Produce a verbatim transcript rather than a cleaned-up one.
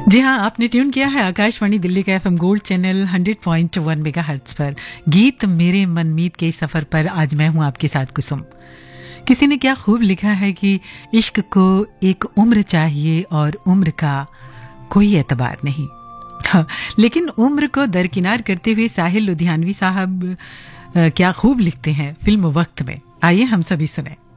जी हाँ, आपने ट्यून किया है आकाशवाणी दिल्ली का FM gold channel hundred point one megahertz पर। गीत मेरे मनमीत के सफर पर आज मैं हूं आपके साथ कुसुम। किसी ने क्या खूब लिखा है कि इश्क को एक उम्र चाहिए और उम्र का कोई एतबार नहीं। हाँ, लेकिन उम्र को दरकिनार करते हुए साहिल लुधियानवी साहब क्या खूब लिखते हैं फिल्म वक्त में। आइए हम सभी सुने।